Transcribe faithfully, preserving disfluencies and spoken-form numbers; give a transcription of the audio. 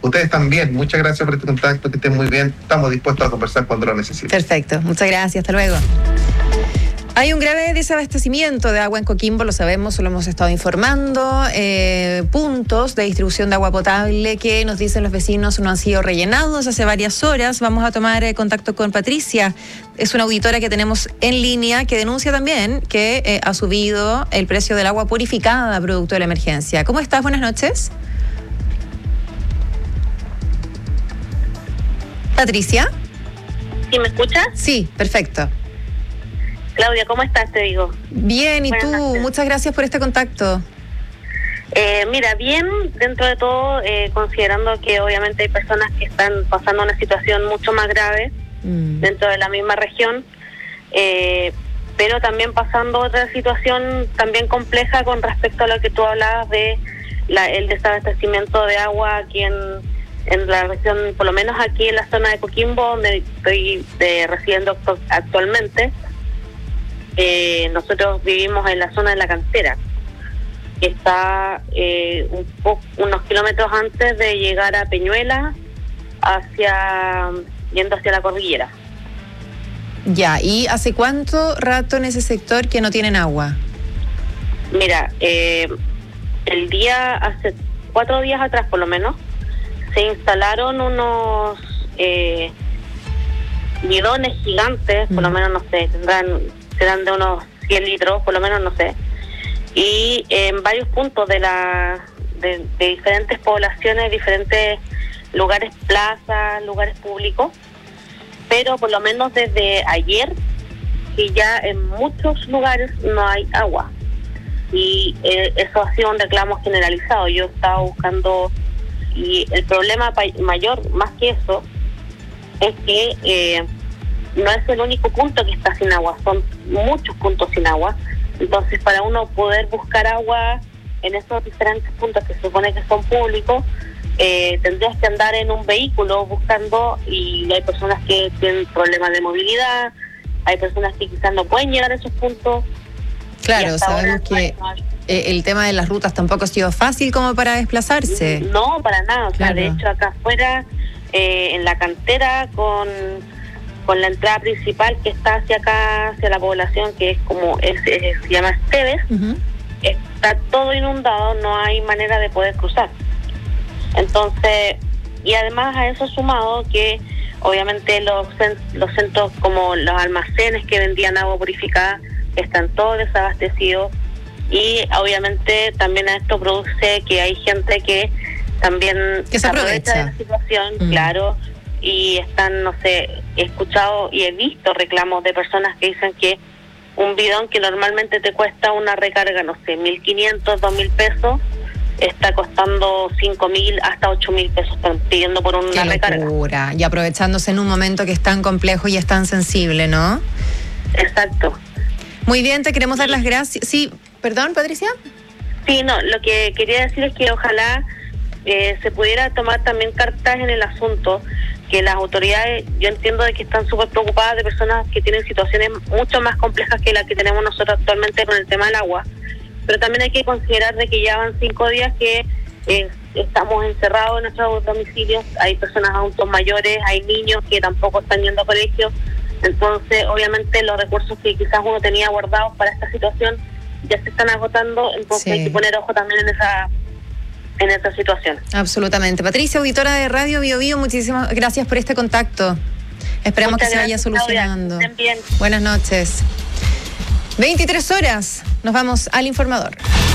Ustedes también, muchas gracias por este contacto, que estén muy bien. Estamos dispuestos a conversar cuando lo necesiten. Perfecto, muchas gracias, hasta luego. Hay un grave desabastecimiento de agua en Coquimbo, lo sabemos, lo hemos estado informando. Eh, puntos de distribución de agua potable que nos dicen los vecinos no han sido rellenados hace varias horas. Vamos a tomar eh, contacto con Patricia. Es una auditora que tenemos en línea que denuncia también que eh, ha subido el precio del agua purificada producto de la emergencia. ¿Cómo estás? Buenas noches. Patricia. ¿Sí me escuchas? Sí, perfecto. Claudia, ¿cómo estás? Te digo. Bien, ¿y Buenas tú? noches. Muchas gracias por este contacto. Eh, mira, bien, dentro de todo, eh, considerando que obviamente hay personas que están pasando una situación mucho más grave mm. dentro de la misma región, eh, pero también pasando otra situación también compleja con respecto a lo que tú hablabas de la, el desabastecimiento de agua aquí en, en la región, por lo menos aquí en la zona de Coquimbo, donde estoy de, residiendo actualmente. Eh, nosotros vivimos en la zona de la cantera, que está eh, un poco, unos kilómetros antes de llegar a Peñuela, hacia yendo hacia la cordillera. Ya, ¿y hace cuánto rato en ese sector que no tienen agua? Mira, eh, el día, hace cuatro días atrás por lo menos, se instalaron unos eh, bidones gigantes, mm. por lo menos no sé, tendrán... serán de unos cien litros, por lo menos, no sé, y en varios puntos de la de, de diferentes poblaciones, diferentes lugares, plazas, lugares públicos, pero por lo menos desde ayer, que ya en muchos lugares no hay agua, y eh, eso ha sido un reclamo generalizado. Yo estaba buscando, y el problema pa- mayor, más que eso, es que eh, no es el único punto que está sin agua, son muchos puntos sin agua. Entonces, para uno poder buscar agua en esos diferentes puntos que se supone que son públicos, eh, tendrías que andar en un vehículo buscando, y hay personas que tienen problemas de movilidad, hay personas que quizás no pueden llegar a esos puntos. Claro, sabemos que eh, el tema de las rutas tampoco ha sido fácil como para desplazarse. No, para nada. O sea, claro. De hecho, acá afuera, eh, en la cantera, con... con la entrada principal que está hacia acá, hacia la población, que es como, es, es, se llama Esteves, uh-huh. está todo inundado, no hay manera de poder cruzar. Entonces, y además a eso sumado que obviamente los, los centros como los almacenes que vendían agua purificada están todos desabastecidos, y obviamente también esto produce que hay gente que también que se aprovecha, aprovecha de la situación, uh-huh. claro, y están, no sé, he escuchado y he visto reclamos de personas que dicen que un bidón que normalmente te cuesta una recarga, no sé, mil quinientos, dos mil pesos, está costando cinco mil hasta ocho mil pesos, están pidiendo por una Qué recarga. Locura. Y aprovechándose en un momento que es tan complejo y es tan sensible, ¿no? Exacto. Muy bien, te queremos dar las gracias. Sí, perdón, Patricia. Sí, no, lo que quería decir es que ojalá eh, se pudiera tomar también cartas en el asunto, que las autoridades, yo entiendo de que están súper preocupadas de personas que tienen situaciones mucho más complejas que las que tenemos nosotros actualmente con el tema del agua, pero también hay que considerar de que ya van cinco días que eh, estamos encerrados en nuestros domicilios, hay personas adultos mayores, hay niños que tampoco están yendo a colegio, entonces obviamente los recursos que quizás uno tenía guardados para esta situación ya se están agotando, entonces sí. hay que poner ojo también en esa en esta situación. Absolutamente. Patricia, auditora de Radio Bio Bio, muchísimas gracias por este contacto. Esperamos Muchas que se gracias, vaya solucionando. Claudia. Bien. Buenas noches. veintitrés horas, nos vamos al informador.